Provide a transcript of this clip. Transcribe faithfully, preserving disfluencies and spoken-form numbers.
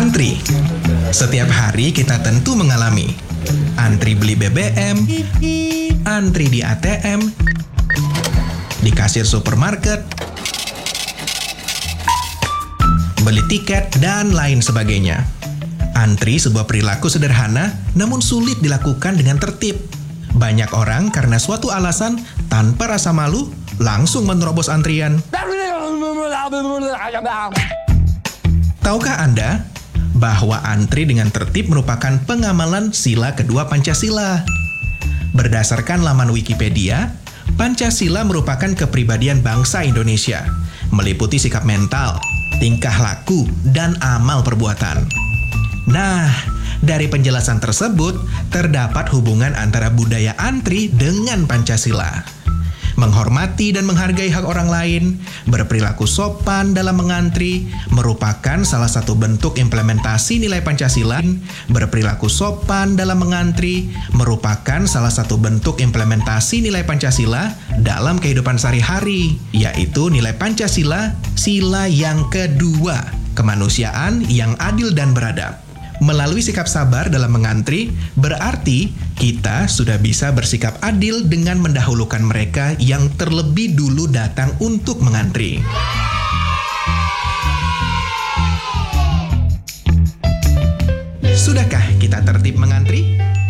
Antri. Setiap hari kita tentu mengalami antri beli B B M, antri di A T M, di kasir supermarket, beli tiket, dan lain sebagainya. Antri sebuah perilaku sederhana namun sulit dilakukan dengan tertib. Banyak orang karena suatu alasan tanpa rasa malu langsung menerobos antrian. Tahukah Anda bahwa antri dengan tertib merupakan pengamalan sila kedua Pancasila? Berdasarkan laman Wikipedia, Pancasila merupakan kepribadian bangsa Indonesia, meliputi sikap mental, tingkah laku, dan amal perbuatan. Nah, dari penjelasan tersebut, terdapat hubungan antara budaya antri dengan Pancasila. Menghormati dan menghargai hak orang lain, berperilaku sopan dalam mengantri, merupakan salah satu bentuk implementasi nilai Pancasila. Berperilaku sopan dalam mengantri, merupakan salah satu bentuk implementasi nilai Pancasila dalam kehidupan sehari-hari, yaitu nilai Pancasila, sila yang kedua, kemanusiaan yang adil dan beradab. Melalui sikap sabar dalam mengantri, berarti kita sudah bisa bersikap adil dengan mendahulukan mereka yang terlebih dulu datang untuk mengantri. Sudahkah kita tertib mengantri?